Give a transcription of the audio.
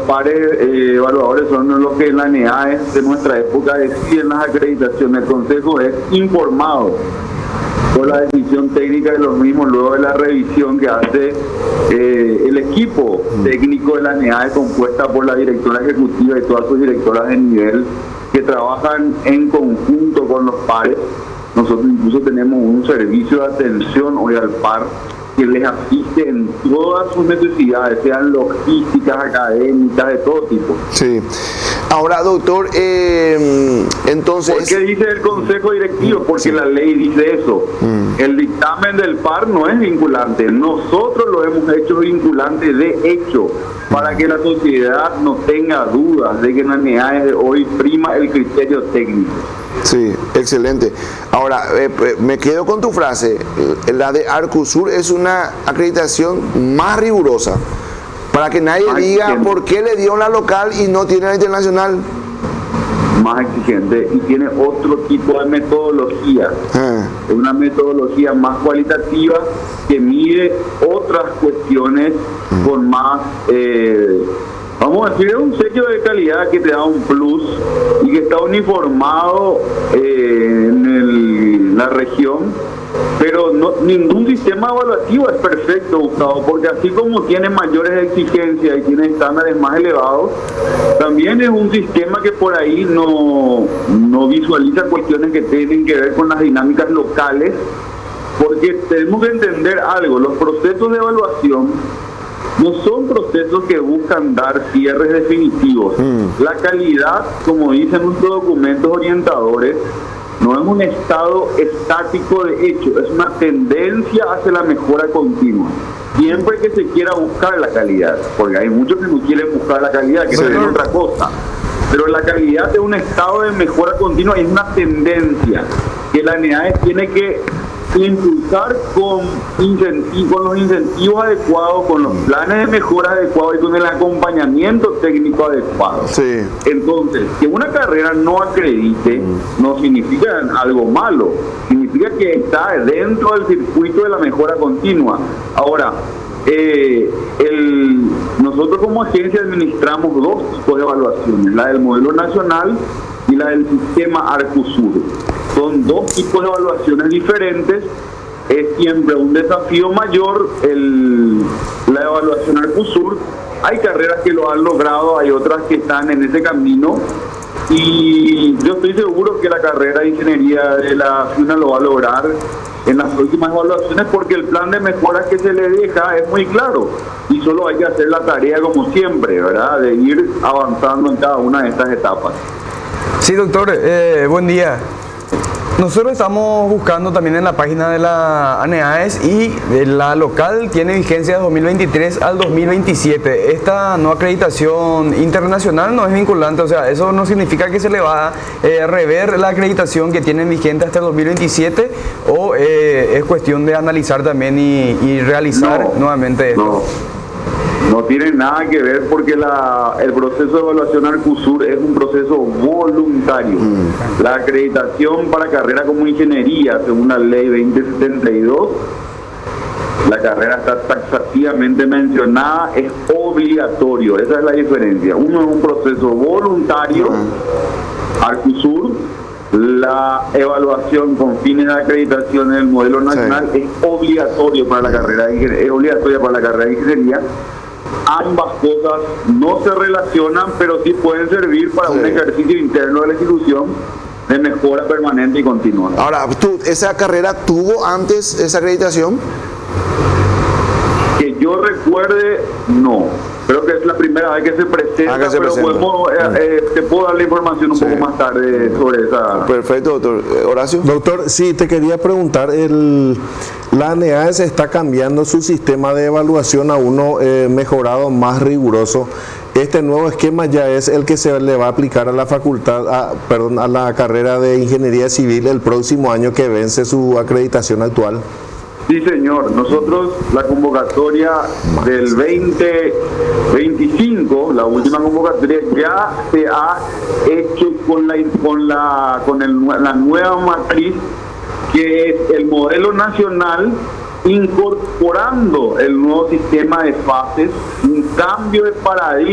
pares evaluadores son los que la NEAES de nuestra época deciden las acreditaciones. El Consejo es informado por la decisión técnica de los mismos luego de la revisión que hace el equipo técnico de la NEAES, compuesta por la directora ejecutiva y todas sus directoras de nivel que trabajan en conjunto con los pares. Nosotros incluso tenemos un servicio de atención hoy al par que les asiste en todas sus necesidades, sean logísticas, académicas, de todo tipo. Sí. Ahora, doctor, entonces... ¿Por qué dice el Consejo Directivo? Porque la ley dice eso. El dictamen del par no es vinculante. Nosotros lo hemos hecho vinculante de hecho, para que la sociedad no tenga dudas de que en la NEAES de hoy prima el criterio técnico. Sí, excelente. Ahora, me quedo con tu frase. La de Arcusur es una acreditación más rigurosa, para que nadie diga por qué le dio la local y no tiene la internacional. Más exigente y tiene otro tipo de metodología. Es una metodología más cualitativa que mide otras cuestiones con más... vamos a decir, es un sello de calidad que te da un plus y que está uniformado en la región, pero ningún sistema evaluativo es perfecto, Gustavo, porque así como tiene mayores exigencias y tiene estándares más elevados, también es un sistema que por ahí no visualiza cuestiones que tienen que ver con las dinámicas locales, porque tenemos que entender algo: los procesos de evaluación no son procesos que buscan dar cierres definitivos. La calidad, como dicen nuestros documentos orientadores, no es un estado estático de hecho, es una tendencia hacia la mejora continua. Siempre que se quiera buscar la calidad, porque hay muchos que no quieren buscar la calidad, que quieren otra cosa. Pero la calidad es un estado de mejora continua y es una tendencia que la NEAES tiene que impulsar con los incentivos adecuados, con los planes de mejora adecuados y con el acompañamiento técnico adecuado. Sí. Entonces, que una carrera no acredite no significa algo malo, significa que está dentro del circuito de la mejora continua. Ahora, nosotros como agencia administramos dos tipos de evaluaciones: la del modelo nacional y la del sistema Arcusur. Son dos tipos de evaluaciones diferentes. Es siempre un desafío mayor la evaluación Arcusur. Hay carreras que lo han logrado, hay otras que están en ese camino, y yo estoy seguro que la carrera de ingeniería de la FIUNA lo va a lograr en las próximas evaluaciones, porque el plan de mejoras que se le deja es muy claro y solo hay que hacer la tarea como siempre, ¿verdad?, de ir avanzando en cada una de estas etapas. Sí, doctor, buen día. Nosotros estamos buscando también en la página de la NEAES y la local tiene vigencia de 2023 al 2027. Esta no acreditación internacional no es vinculante, o sea, eso no significa que se le va a rever la acreditación que tienen vigente hasta el 2027, o es cuestión de analizar también y realizar nuevamente esto. No tiene nada que ver, porque el proceso de evaluación Arcusur es un proceso voluntario. La acreditación para carrera como ingeniería, según la ley 2072, la carrera está taxativamente mencionada, es obligatorio. Esa es la diferencia. Uno es un proceso voluntario, Arcusur. La evaluación con fines de acreditación en el modelo nacional es obligatorio para la carrera de ingeniería, es obligatoria para la carrera de ingeniería. Ambas cosas no se relacionan, pero sí pueden servir para un ejercicio interno de la institución de mejora permanente y continua. Ahora, ¿esa carrera tuvo antes esa acreditación? Que yo recuerde, no. Creo que es la primera vez que se presenta, pero te puedo dar la información un poco más tarde sobre esa. Perfecto, doctor. Horacio. Doctor, sí, te quería preguntar, la NEAES está cambiando su sistema de evaluación a uno mejorado, más riguroso. Este nuevo esquema ya es el que se le va a aplicar a la a la carrera de Ingeniería Civil el próximo año que vence su acreditación actual. Sí, señor. Nosotros la convocatoria del 2025, la última convocatoria, ya se ha hecho con la nueva matriz, que es el modelo nacional, incorporando el nuevo sistema de fases, un cambio de paradigma.